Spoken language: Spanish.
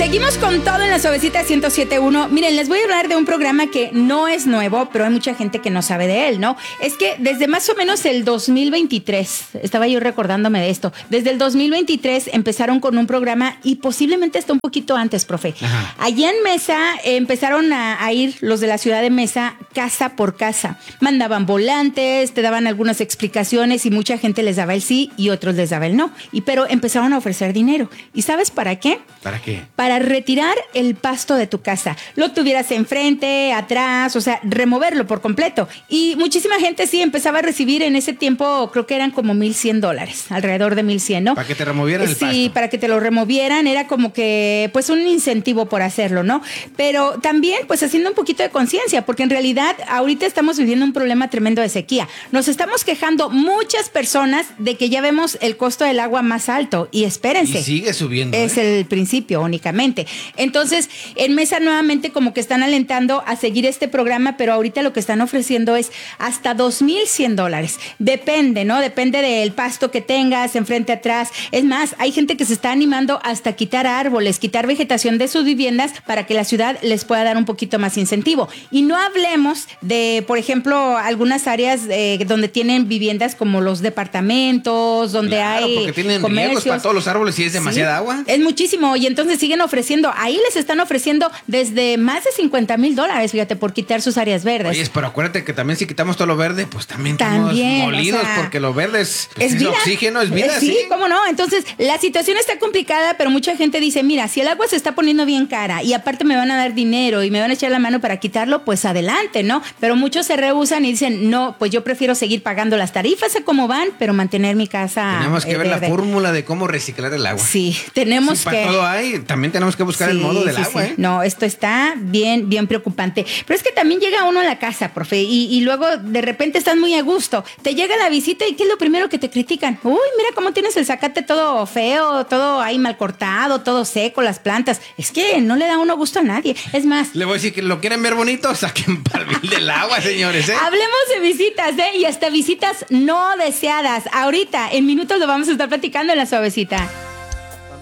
Seguimos con todo en la Suavecita 107.1. Miren, les voy a hablar de un programa que no es nuevo, pero hay mucha gente que no sabe de él, ¿no? Es que desde más o menos el 2023, estaba yo recordándome de esto, desde el 2023 empezaron con un programa y posiblemente hasta un poquito antes, profe. Ajá. Allá en Mesa empezaron a ir los de la ciudad de Mesa casa por casa. Mandaban volantes, te daban algunas explicaciones y mucha gente les daba el sí y otros les daba el no. Pero empezaron a ofrecer dinero. ¿Y sabes para qué? ¿Para qué? Para retirar el pasto de tu casa. Lo tuvieras enfrente, atrás, o sea, removerlo por completo. Y muchísima gente sí empezaba a recibir en ese tiempo, creo que eran como $1,100, alrededor de 1,100, ¿no? Para que te removieran el pasto. Sí, para que te lo removieran, era como que, pues, un incentivo por hacerlo, ¿no? Pero también, pues, haciendo un poquito de conciencia, porque en realidad ahorita estamos viviendo un problema tremendo de sequía. Nos estamos quejando muchas personas de que ya vemos el costo del agua más alto. Y espérense. Y sigue subiendo. Es el principio únicamente. Entonces, en Mesa nuevamente como que están alentando a seguir este programa, pero ahorita lo que están ofreciendo es hasta $2,100. Depende, ¿no? Depende del pasto que tengas, enfrente, atrás. Es más, hay gente que se está animando hasta quitar árboles, quitar vegetación de sus viviendas para que la ciudad les pueda dar un poquito más incentivo. Y no hablemos de, por ejemplo, algunas áreas donde tienen viviendas como los departamentos, donde hay porque tienen comercios. riegos para todos los árboles y es demasiada agua. Es muchísimo, y entonces siguen ofreciendo, ahí les están ofreciendo desde más de $50,000, fíjate, por quitar sus áreas verdes. Oye, pero acuérdate que también si quitamos todo lo verde, pues también estamos molidos, o sea, porque lo verde es vida. Oxígeno, es vida, sí, cómo no. Entonces, la situación está complicada, pero mucha gente dice, mira, si el agua se está poniendo bien cara y aparte me van a dar dinero y me van a echar la mano para quitarlo, pues adelante, ¿no? Pero muchos se rehúsan y dicen, no, pues yo prefiero seguir pagando las tarifas a como van, pero mantener mi casa Tenemos que ver la fórmula de cómo reciclar el agua. Sí, tenemos para todo hay, también tenemos que buscar el modo del agua. Sí. No, esto está bien, bien preocupante. Pero es que también llega uno a la casa, profe, y luego de repente estás muy a gusto. Te llega la visita y ¿qué es lo primero que te critican? Uy, mira cómo tienes el zacate todo feo, todo ahí mal cortado, todo seco, las plantas. Es que no le da uno gusto a nadie. Es más, le voy a decir que lo quieren ver bonito, saquen para el bill del agua, señores. Hablemos de visitas, y hasta visitas no deseadas. Ahorita, en minutos lo vamos a estar platicando en la Suavecita.